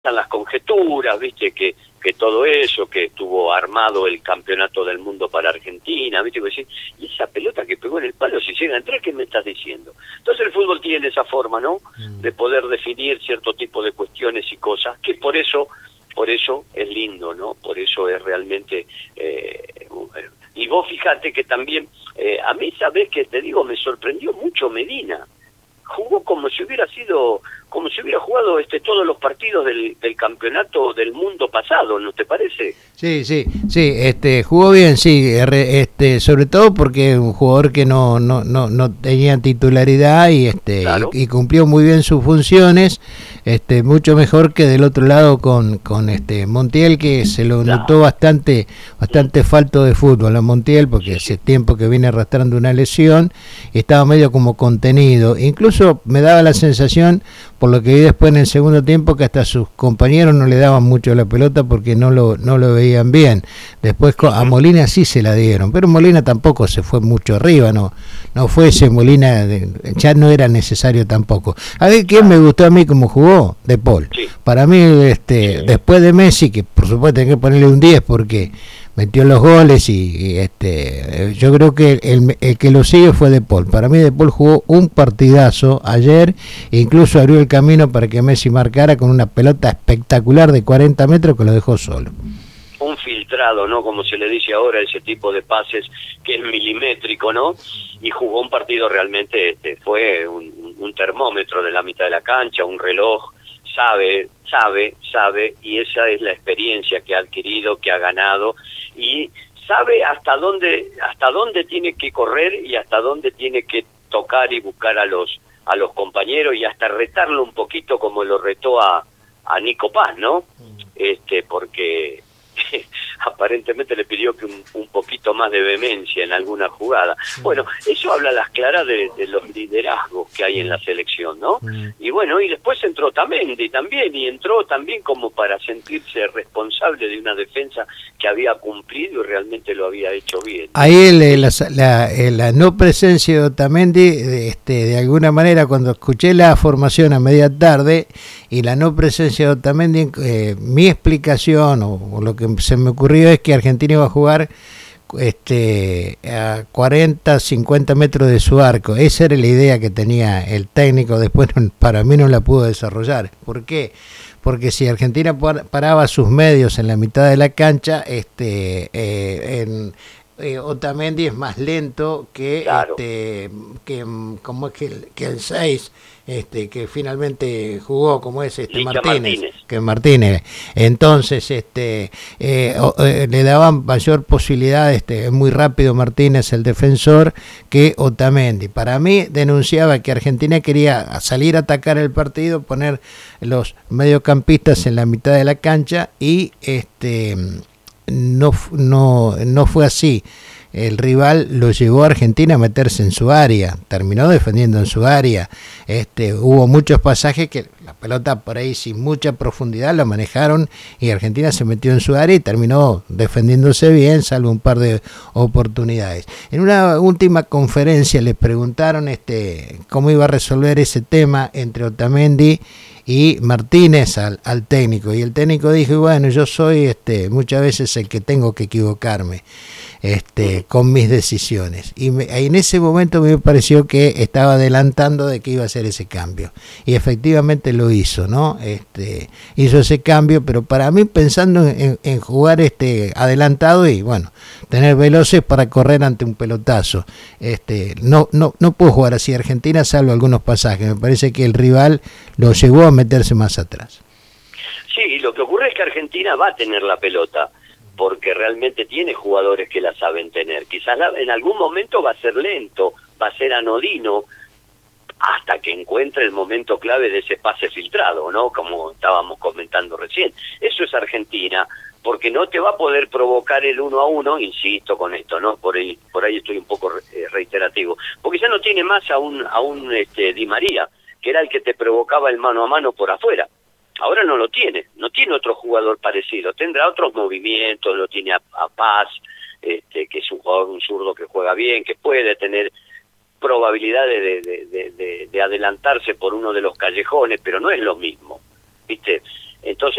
están las conjeturas, viste, que todo eso, que estuvo armado el campeonato del mundo para Argentina, viste, que y esa pelota que pegó en el palo, si llega a entrar, ¿qué me estás diciendo? Entonces el fútbol tiene esa forma, ¿no?, de poder definir cierto tipo de cuestiones y cosas, que por eso es lindo, ¿no? Por eso es realmente... y vos fíjate que también, a mí, ¿sabés qué te digo? Me sorprendió mucho Medina. Jugó como si hubiera jugado todos los partidos del campeonato del mundo pasado, ¿no te parece? Sí, jugó bien, sí, sobre todo porque es un jugador que no tenía titularidad Claro. y cumplió muy bien sus funciones, mucho mejor que del otro lado con Montiel, que se lo notó bastante falto de fútbol a Montiel, porque hace tiempo que viene arrastrando una lesión y estaba medio como contenido. Incluso me daba la sensación, por lo que vi después en el segundo tiempo, que hasta sus compañeros no le daban mucho la pelota porque no lo veían bien. Después a Molina sí se la dieron, pero Molina tampoco se fue mucho arriba, no fue ese Molina, ya no era necesario tampoco. A ver, ¿quién me gustó a mí como jugó? De Paul. Sí. Para mí, después de Messi, que por supuesto hay que ponerle un 10 porque metió los goles y yo creo que el que lo sigue fue De Paul. Para mí De Paul jugó un partidazo ayer, e incluso abrió el camino para que Messi marcara con una pelota espectacular de 40 metros que lo dejó solo. Un filtrado, ¿no? Como se le dice ahora, ese tipo de pases que es milimétrico, ¿no? Y jugó un partido realmente, fue un termómetro de la mitad de la cancha, un reloj, sabe, y esa es la experiencia que ha adquirido, que ha ganado, y sabe hasta dónde tiene que correr y hasta dónde tiene que tocar y buscar a los compañeros y hasta retarlo un poquito como lo retó a Nico Paz, ¿no? Porque aparentemente le pidió que un poquito más de vehemencia en alguna jugada. Bueno, eso habla a las claras de los liderazgos que hay en la selección, ¿no? Y bueno, y después entró Otamendi también, y entró también como para sentirse responsable de una defensa que había cumplido y realmente lo había hecho bien. Ahí la no presencia de Otamendi, de alguna manera, cuando escuché la formación a media tarde y la no presencia de Otamendi, mi explicación o lo que se me ocurrió es que Argentina iba a jugar a 40, 50 metros de su arco. Esa era la idea que tenía el técnico. Después para mí no la pudo desarrollar. ¿Por qué? Porque si Argentina paraba sus medios en la mitad de la cancha, Otamendi es más lento que Claro. como es que el 6 que finalmente jugó, como es Martínez. Entonces le daban mayor posibilidad, muy rápido Martínez, el defensor, que Otamendi. Para mí denunciaba que Argentina quería salir a atacar el partido, poner los mediocampistas en la mitad de la cancha y no fue así. El rival lo llevó a Argentina a meterse en su área, terminó defendiendo en su área. Hubo muchos pasajes que la pelota por ahí sin mucha profundidad la manejaron y Argentina se metió en su área y terminó defendiéndose bien, salvo un par de oportunidades. En una última conferencia le preguntaron cómo iba a resolver ese tema entre Otamendi y Martínez al técnico, y el técnico dijo, bueno, yo soy muchas veces el que tengo que equivocarme con mis decisiones, y en ese momento me pareció que estaba adelantando de que iba a hacer ese cambio, y efectivamente lo hizo, ¿no? Hizo ese cambio, pero para mí pensando en jugar adelantado y bueno, tener veloces para correr ante un pelotazo. No puedo jugar así Argentina, salvo algunos pasajes. Me parece que el rival lo llevó a meterse más atrás. Sí, lo que ocurre es que Argentina va a tener la pelota, porque realmente tiene jugadores que la saben tener. Quizás en algún momento va a ser lento, va a ser anodino, hasta que encuentre el momento clave de ese pase filtrado, ¿no? Como estábamos comentando recién. Eso es Argentina, porque no te va a poder provocar el 1-1, insisto con esto, ¿no? Por ahí estoy un poco reiterativo, porque ya no tiene más a un Di María, que era el que te provocaba el mano a mano por afuera. Ahora no tiene otro jugador parecido, tendrá otros movimientos, lo tiene a Paz, que es un jugador, un zurdo que juega bien, que puede tener probabilidades de adelantarse por uno de los callejones, pero no es lo mismo, ¿viste? Entonces